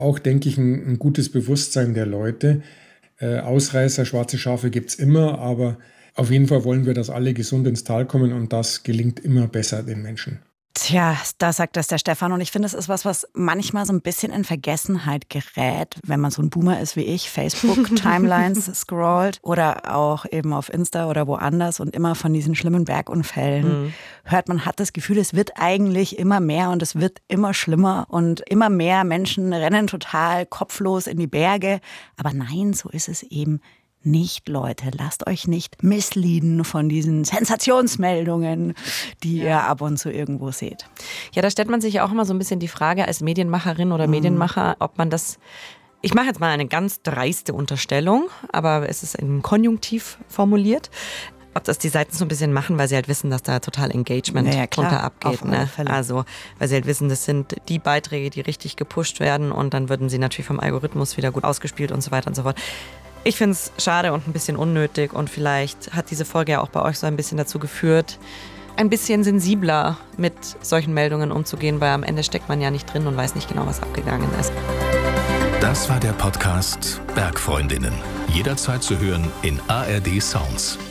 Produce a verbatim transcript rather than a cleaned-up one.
auch, denke ich, ein, ein gutes Bewusstsein der Leute. Äh, Ausreißer, schwarze Schafe gibt es immer, aber auf jeden Fall wollen wir, dass alle gesund ins Tal kommen und das gelingt immer besser den Menschen. Tja, da sagt das der Stefan. Und ich finde, es ist was, was manchmal so ein bisschen in Vergessenheit gerät, wenn man so ein Boomer ist wie ich, Facebook-Timelines scrollt oder auch eben auf Insta oder woanders und immer von diesen schlimmen Bergunfällen mhm. hört. Man hat das Gefühl, es wird eigentlich immer mehr und es wird immer schlimmer und immer mehr Menschen rennen total kopflos in die Berge. Aber nein, so ist es eben nicht, Leute. Lasst euch nicht missleaden von diesen Sensationsmeldungen, die ja. ihr ab und zu irgendwo seht. Ja, da stellt man sich ja auch immer so ein bisschen die Frage als Medienmacherin oder mhm. Medienmacher, ob man das... Ich mache jetzt mal eine ganz dreiste Unterstellung, aber es ist im Konjunktiv formuliert. Ob das die Seiten so ein bisschen machen, weil sie halt wissen, dass da total Engagement ja, drunter abgeht. Ne? Also, weil sie halt wissen, das sind die Beiträge, die richtig gepusht werden und dann würden sie natürlich vom Algorithmus wieder gut ausgespielt und so weiter und so fort. Ich finde es schade und ein bisschen unnötig und vielleicht hat diese Folge ja auch bei euch so ein bisschen dazu geführt, ein bisschen sensibler mit solchen Meldungen umzugehen, weil am Ende steckt man ja nicht drin und weiß nicht genau, was abgegangen ist. Das war der Podcast Bergfreundinnen. Jederzeit zu hören in A R D Sounds.